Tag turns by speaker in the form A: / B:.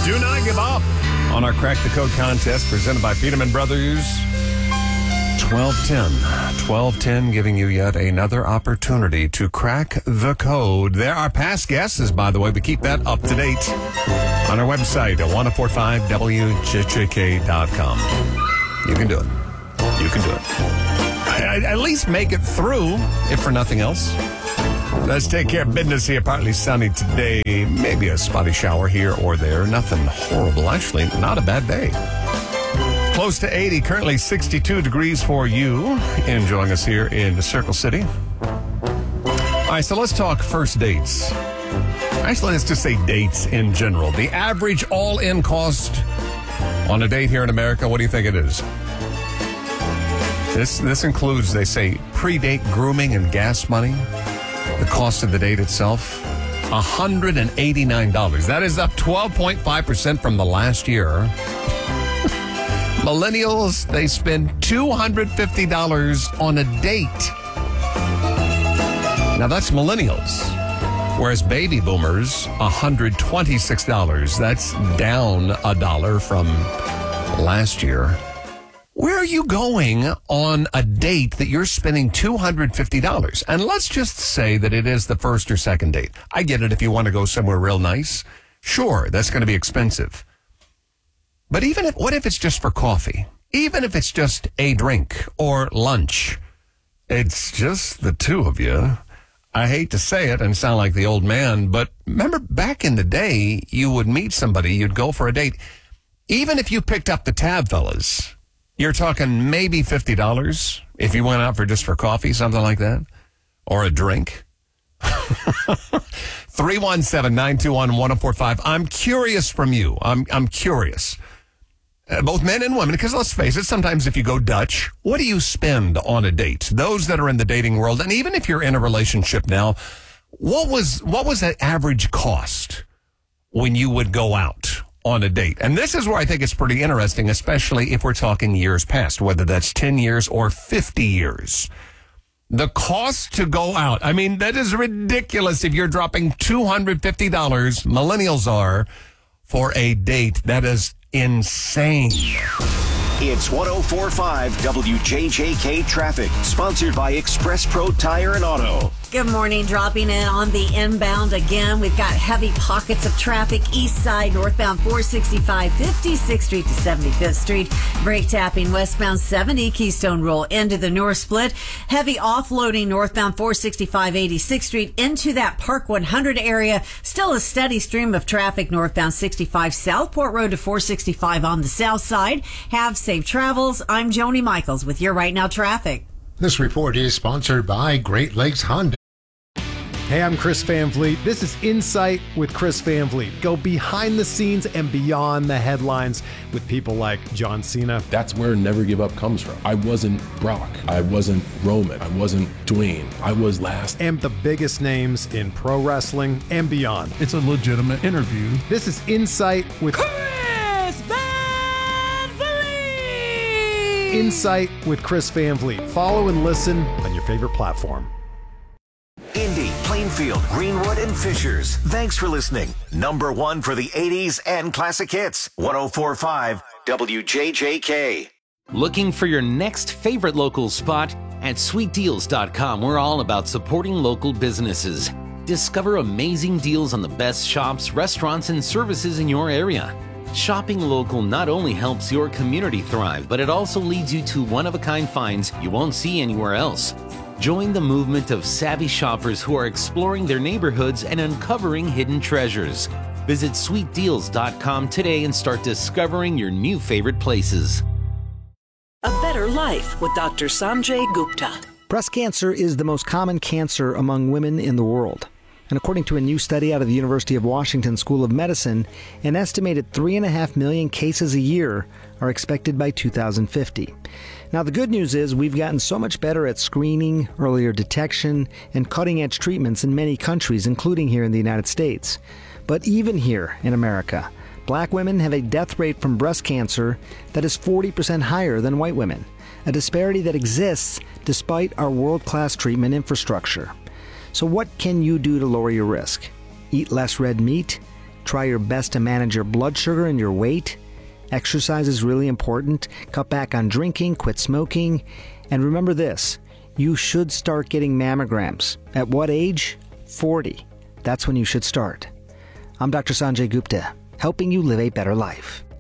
A: Do not give up on our Crack the Code contest presented by Peterman Brothers. 1210 giving you yet another opportunity to crack the code. There are past guesses, by the way. We keep that up to date on our website at 1045wjjk.com. You can do it. You can do it. At least make it through, if for nothing else. Let's take care of business here. Partly sunny today. Maybe a spotty shower here or there. Nothing horrible. Actually, not a bad day. Close to 80. Currently 62 degrees for you. Enjoying us here in Circle City. All right, so let's talk first dates. Actually, let's just say dates in general. The average all-in cost on a date here in America, what do you think it is? This includes, they say, pre-date grooming and gas money. The cost of the date itself, $189. That is up 12.5% from the last year. Millennials, they spend $250 on a date. Now, that's millennials. Whereas baby boomers, $126. That's down $1 from last year. Where are you going on a date that you're spending $250? And let's just say that it is the first or second date. I get it if you want to go somewhere real nice. Sure, that's going to be expensive. But what if it's just for coffee? Even if it's just a drink or lunch, it's just the two of you. I hate to say it and sound like the old man, but remember back in the day, you would meet somebody, you'd go for a date. Even if you picked up the tab, fellas, you're talking maybe $50 if you went out just for coffee, something like that, or a drink. 317-921-1045. I'm curious from you. I'm curious. Both men and women, because let's face it, sometimes if you go Dutch, what do you spend on a date? Those that are in the dating world, and even if you're in a relationship now, what was that average cost when you would go out on a date? And this is where I think it's pretty interesting, especially if we're talking years past, whether that's 10 years or 50 years. The cost to go out, I mean, that is ridiculous if you're dropping $250, millennials are, for a date. That is insane.
B: It's 104.5 WJJK Traffic, sponsored by Express Pro Tire and Auto.
C: Good morning. Dropping in on the inbound again. We've got heavy pockets of traffic east side, northbound 465, 56th Street to 75th Street. Brake tapping westbound 70, Keystone Roll into the North Split. Heavy offloading northbound 465, 86th Street into that Park 100 area. Still a steady stream of traffic northbound 65 Southport Road to 465 on the south side. Have safe travels. I'm Joni Michaels with your Right Now traffic.
D: This report is sponsored by Great Lakes Honda.
E: Hey, I'm Chris Van Vliet. This is Insight with Chris Van Vliet. Go behind the scenes and beyond the headlines with people like John Cena.
F: That's where Never Give Up comes from. I wasn't Brock. I wasn't Roman. I wasn't Dwayne. I was last.
E: And the biggest names in pro wrestling and beyond.
G: It's a legitimate interview.
E: This is Insight with
H: Chris Van Vliet.
E: Insight with Chris Van Vliet. Follow and listen on your favorite platform.
B: Indy, Plainfield, Greenwood, and Fishers. Thanks for listening. Number one for the 80s and classic hits. 104.5 WJJK.
I: Looking for your next favorite local spot? At sweetdeals.com, we're all about supporting local businesses. Discover amazing deals on the best shops, restaurants, and services in your area. Shopping local not only helps your community thrive, but it also leads you to one-of-a-kind finds you won't see anywhere else. Join the movement of savvy shoppers who are exploring their neighborhoods and uncovering hidden treasures. Visit sweetdeals.com today and start discovering your new favorite places.
J: A Better Life with Dr. Sanjay Gupta.
K: Breast cancer is the most common cancer among women in the world. And according to a new study out of the University of Washington School of Medicine, an estimated 3.5 million cases a year are expected by 2050. Now, the good news is we've gotten so much better at screening, earlier detection, and cutting-edge treatments in many countries, including here in the United States. But even here in America, black women have a death rate from breast cancer that is 40% higher than white women, a disparity that exists despite our world-class treatment infrastructure. So what can you do to lower your risk? Eat less red meat, Try your best to manage your blood sugar and your weight. Exercise is really important. Cut back on drinking, quit smoking. And remember this, you should start getting mammograms. At what age? 40. That's when you should start. I'm Dr. Sanjay Gupta, helping you live a better life.